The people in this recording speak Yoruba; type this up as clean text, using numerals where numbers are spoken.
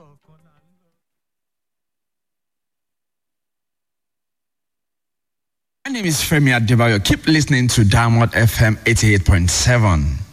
My name is Femi Adebayo. Keep listening to Diamond FM 88.7.